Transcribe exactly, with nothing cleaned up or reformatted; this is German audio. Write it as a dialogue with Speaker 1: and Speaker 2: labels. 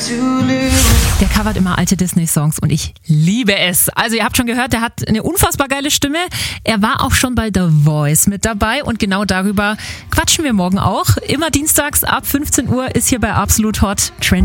Speaker 1: Der covert immer alte Disney-Songs und ich liebe es. Also ihr habt schon gehört, der hat eine unfassbar geile Stimme. Er war auch schon bei The Voice mit dabei und genau darüber quatschen wir morgen auch. Immer dienstags ab fünfzehn Uhr ist hier bei Absolut Hot Trend.